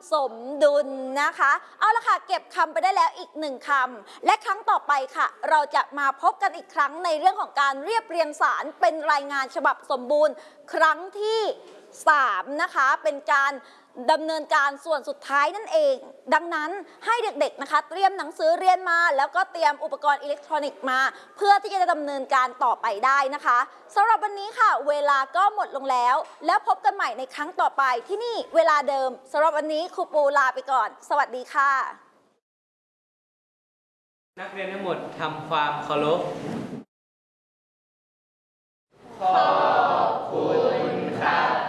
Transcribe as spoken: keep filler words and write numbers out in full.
สมดุลนะคะเอาละค่ะเก็บคำไปได้แล้วอีกหนึ่งคำและครั้งต่อไปค่ะเราจะมาพบกันอีกครั้งในเรื่องของการเรียบเรียงสารเป็นรายงานฉบับสมบูรณ์ครั้งที่สามนะคะเป็นการดำเนินการส่วนสุดท้ายนั่นเองดังนั้นให้เด็กๆนะคะเตรียมหนังสือเรียนมาแล้วก็เตรียมอุปกรณ์อิเล็กทรอนิกส์มาเพื่อที่จะดำเนินการต่อไปได้นะคะสำหรับวันนี้ค่ะเวลาก็หมดลงแล้วแล้วพบกันใหม่ในครั้งต่อไปที่นี่เวลาเดิมสำหรับวันนี้ครูปูลาไปก่อนสวัสดีค่ะนักเรียนทั้งหมดทำความเคารพขอ